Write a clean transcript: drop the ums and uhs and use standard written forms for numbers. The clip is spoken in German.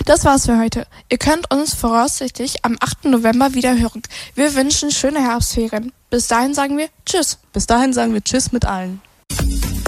Das war's für heute. Ihr könnt uns voraussichtlich am 8. November wieder hören. Wir wünschen schöne Herbstferien. Bis dahin sagen wir Tschüss. Bis dahin sagen wir Tschüss mit allen.